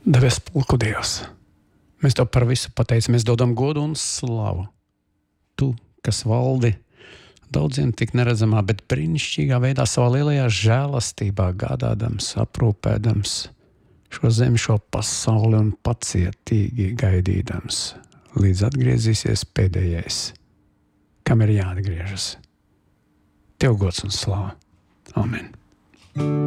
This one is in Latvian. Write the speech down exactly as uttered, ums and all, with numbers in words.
Devies pulku Dievs. Mēs Tev par visu pateicamies, dodam godu un slavu. Tu, kas valdi daudziem tik neredzamā, bet brīnišķīgā veidā savā lielajā žēlastībā gādādams, aprūpēdams šo zemi, šo pasauli un pacietīgi gaidīdams, līdz atgriezīsies pēdējais, kam ir jāatgriežas. Tev gods un slava. Amen.